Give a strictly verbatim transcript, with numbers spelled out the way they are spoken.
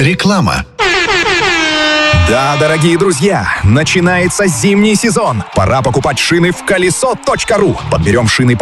Реклама. Да, дорогие друзья, начинается зимний сезон. Пора покупать шины в колесо точка ру. Подберем шины